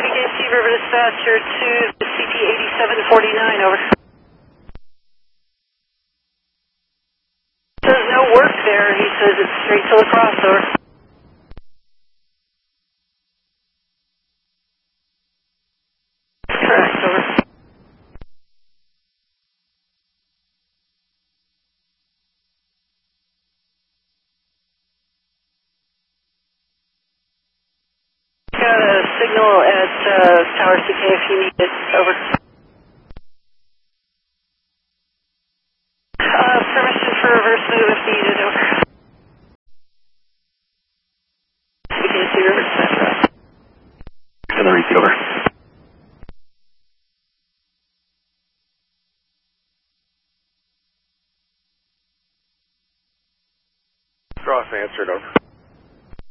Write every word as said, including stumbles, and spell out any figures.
B K C River Dispatcher to C T eighty-seven forty-nine, over. There's no work there. He says it's straight to La Crosse, over. Correct, over. Got a signal at uh, Tower C K if you need it, over. Uh, permission for reverse move if needed, over. B K C River Dispatcher. Gonna repeat, over. Cross answered, over.